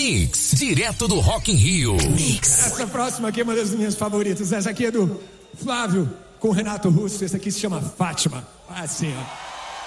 Mix, direto do Rock in Rio. Mix. Essa próxima aqui é uma das minhas favoritas. Essa aqui é do Flávio com o Renato Russo. Essa aqui se chama Fátima. Assim, ó.